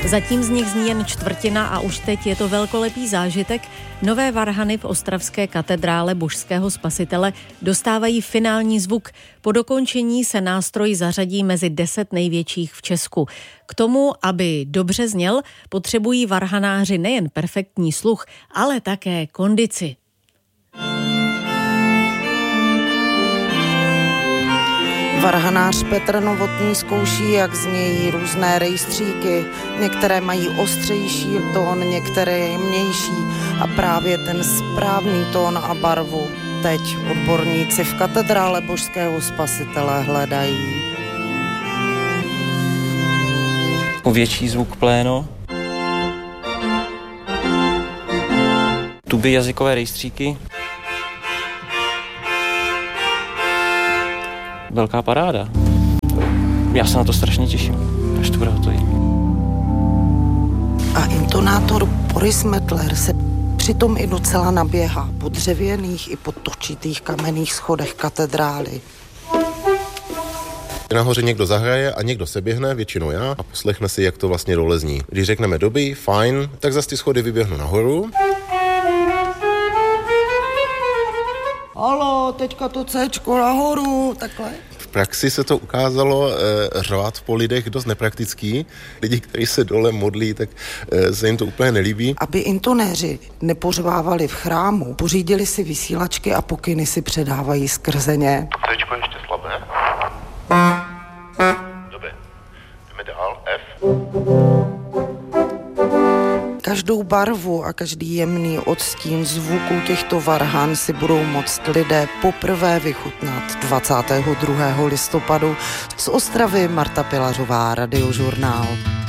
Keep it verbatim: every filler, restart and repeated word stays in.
Zatím z nich zní jen čtvrtina a už teď je to velkolepý zážitek. Nové varhany v ostravské katedrále Božského spasitele dostávají finální zvuk. Po dokončení se nástroj zařadí mezi deset největších v Česku. K tomu, aby dobře zněl, potřebují varhanáři nejen perfektní sluch, ale také kondici. Varhanář Petr Novotný zkouší, jak znějí různé rejstříky. Některé mají ostřejší tón, některé jemnější a právě ten správný tón a barvu teď odborníci v katedrále Božského spasitele hledají. Větší zvuk pléno, tuby, jazykové rejstříky. Velká paráda. Já se na to strašně těším, až to bude hotový. A intonátor Boris Metler se přitom i docela naběhá po dřevěných i po točitých kamenných schodech katedrály. Nahoře někdo zahraje a někdo se běhne, většinou já, a poslechne si, jak to vlastně dole zní. Když řekneme doby, fajn, tak zase ty schody vyběhnu nahoru. Halo, teďka to Cčko nahoru, takhle. V praxi se to ukázalo e, řvát po lidech dost nepraktický. Lidi, kteří se dole modlí, tak e, se jim to úplně nelíbí. Aby intonéři nepořvávali v chrámu, pořídili si vysílačky a pokyny si předávají skrze ně. Cčko ještě slabé. Dobře, jdeme dál, F. Každou barvu a každý jemný odstín zvuku těchto varhan si budou moct lidé poprvé vychutnat dvacátého druhého listopadu. Z Ostravy Marta Pilařová, Radiožurnál.